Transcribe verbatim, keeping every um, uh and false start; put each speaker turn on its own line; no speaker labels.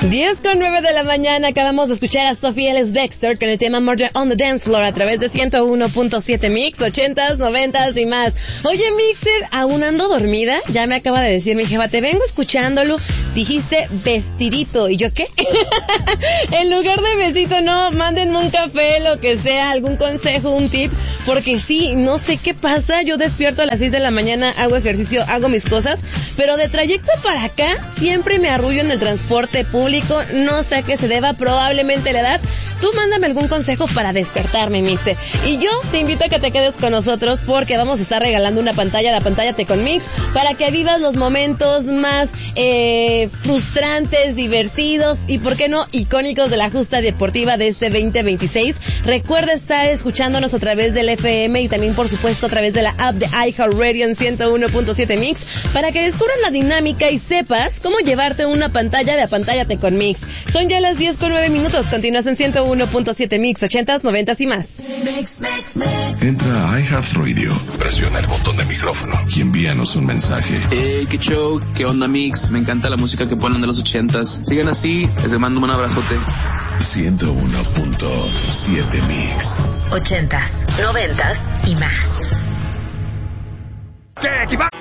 diez con nueve de la mañana, acabamos de escuchar a Sophie Ellis Bextor con el tema Murder on the Dance Floor a través de ciento uno punto siete Mix, ochentas, noventas y más. Oye, Mixer, aún ando dormida, ya me acaba de decir mi jefa, te vengo escuchándolo, dijiste vestidito, ¿y yo qué? En lugar de besito, no, mándenme un café, lo que sea, algún consejo, un tip, porque sí, no sé qué pasa, yo despierto a las seis de la mañana, hago ejercicio, hago mis cosas, pero de trayecto para acá, siempre me arrullo en el transporte público, no sé a qué se deba, probablemente la edad. Tú mándame algún consejo para despertarme, Mixe. Y yo te invito a que te quedes con nosotros porque vamos a estar regalando una pantalla, la pantalla Con Mix, para que vivas los momentos más eh, frustrantes, divertidos y, ¿por qué no?, icónicos de la justa deportiva de este veinte veintiséis. Recuerda estar escuchándonos a través del F M y también, por supuesto, a través de la app de iHeartRadio en ciento uno punto siete Mix, para que descubras la dinámica y sepas cómo llevarte una pantalla de Apantállate con Mix. Son ya las diez con nueve minutos. Continúas en ciento uno punto siete Mix, ochentas, noventas y más.
Mix, mix, mix. Entra a iHeartRadio, presiona el botón de micrófono y envíanos un mensaje.
Hey, qué show, qué onda, Mix. Me encanta la música que ponen de los ochentas. Sigan así, les mando un abrazote.
ciento uno punto siete Mix.
Ochentas, noventas y más.
¡Qué equipa!